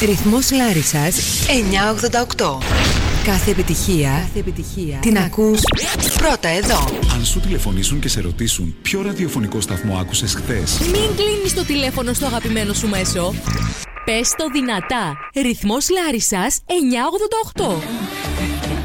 Ρυθμός Λάρισσας 988. Κάθε επιτυχία την ακούς πρώτα εδώ. Αν σου τηλεφωνήσουν και σε ρωτήσουν ποιο ραδιοφωνικό σταθμό άκουσες χθες, μην κλείνεις το τηλέφωνο στο αγαπημένο σου μέσο. Πες το δυνατά. Ρυθμός Λάρισσας 988.